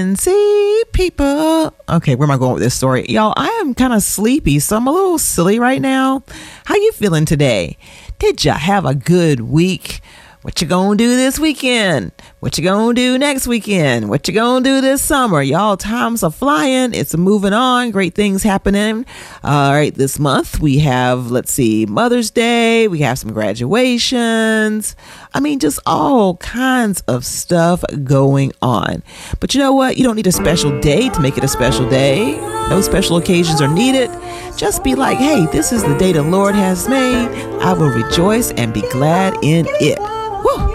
See, people. Okay, where am I going with this story? Y'all, I am kind of sleepy, so I'm a little silly right now. How you feeling today? Did ya have a good week? What you gonna do this weekend? What you gonna do next weekend? What you gonna do this summer? Y'all, times are flying. It's moving on. Great things happening. All right, this month we have, let's see, Mother's Day. We have some graduations. I mean, just all kinds of stuff going on. But you know what? You don't need a special day to make it a special day. No special occasions are needed. Just be like, hey, this is the day the Lord has made. I will rejoice and be glad in it.